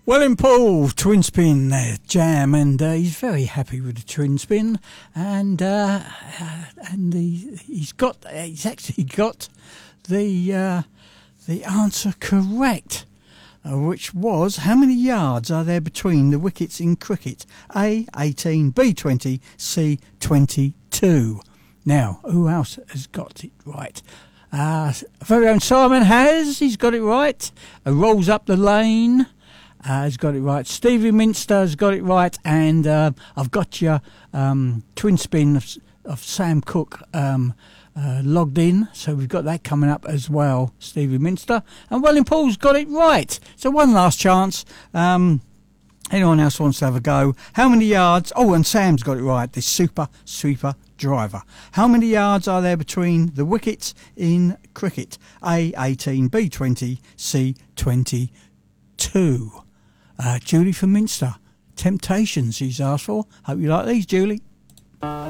Welling Paul, twin spin there, jam, and he's very happy with the twin spin, and he's actually got the answer correct, which was, how many yards are there between the wickets in cricket? A, 18, B, 20, C, 22. Now, who else has got it right? Very own Simon he's got it right. Rolls up the lane has got it right. Stevie Minster has got it right, and I've got your twin spin of Sam Cooke logged in, so we've got that coming up as well, Stevie Minster. And Welling Paul's got it right. So one last chance. Anyone else wants to have a go? How many yards? Oh, and Sam's got it right, this super sweeper driver. How many yards are there between the wickets in cricket? A, 18, B, 20, C, 22. Julie from Minster. Temptations she's asked for. Hope you like these, Julie.